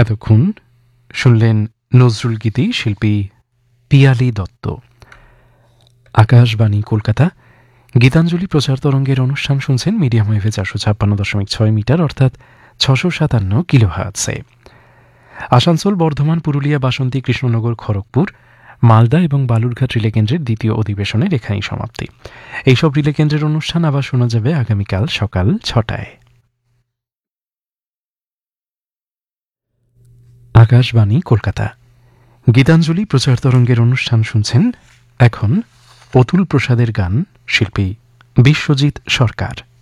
এতক্ষণ শুনলেন নজরুল গীতি শিল্পী পিয়ালি দত্ত। আকাশবাণী কলকাতা গীতাঞ্জলি প্রচার তরঙ্গের অনুষ্ঠান শুনছেন মিডিয়াম ওয়েভে 456.6 মিটার অর্থাৎ 657 কিলোহার্টজে। আসানসোল, বর্ধমান, পুরুলিয়া, বাসন্তী, কৃষ্ণনগর, খড়গপুর, মালদা এবং বালুরঘাট রিলে কেন্দ্রের দ্বিতীয় অধিবেশনের এখানেই সমাপ্তি। এইসব রিলে কেন্দ্রের অনুষ্ঠান আবার শোনা যাবে আগামীকাল সকাল 6টায়। আকাশবাণী কলকাতা গীতাঞ্জলি প্রচার তরঙ্গের অনুষ্ঠান শুনছেন। এখন অতুল প্রসাদের গান, শিল্পী বিশ্বজিৎ সরকার।